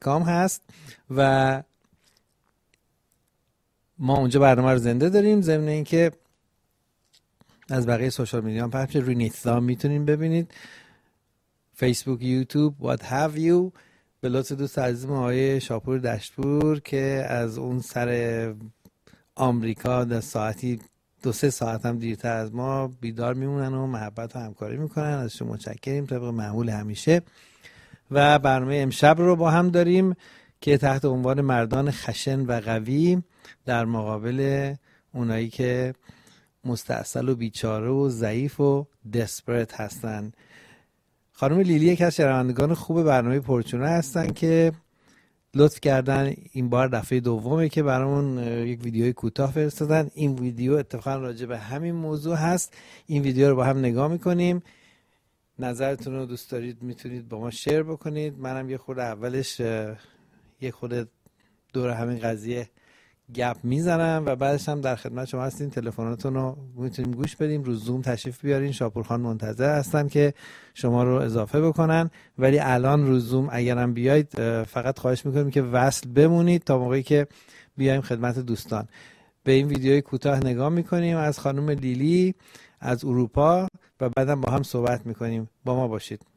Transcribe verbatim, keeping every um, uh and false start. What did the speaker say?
کام هست و ما اونجا برنامه رو زنده داریم. ضمن اینکه از بقیه سوشال میدیا هم پخش روی نیتزا میتونین ببینید، فیسبوک، یوتیوب، what have you. به لطف دوست عزیزم آقای شاپور دشتپور که از اون سر آمریکا در ساعتی دو سه ساعت هم دیرتر از ما بیدار میمونن و محبت و همکاری میکنن، ازشون متشکریم طبق معمول همیشه. و برنامه امشب رو با هم داریم که تحت عنوان مردان خشن و قوی در مقابل اونایی که مستعسل و بیچاره و ضعیف و دسپرت هستن. خانم لیلی یک از شنوندگان خوب برنامه پرچونه هستن که لطف کردن این بار دفعه دومه که برامون یک ویدیوی کوتاه فرستادن. این ویدیو اتفاقا راجع به همین موضوع هست. این ویدیو رو با هم نگاه میکنیم، نظرتون رو دوست دارید میتونید با ما شیر بکنید. منم یه خورده اولش یه خورده دور همین قضیه گپ میزنم و بعدش هم در خدمت شما هستین. تلفناتون رو میتونیم گوش بدیم، رو زوم تشریف بیارین. شاپورخان منتظر هستن که شما رو اضافه بکنن، ولی الان رو زوم اگرم بیاید فقط خواهش میکنیم که وصل بمونید تا موقعی که بیایم خدمت دوستان. به این ویدیوی کوتاه نگاه میکنیم از خانم لیلی از اروپا و بعدم با هم صحبت میکنیم. با ما باشید.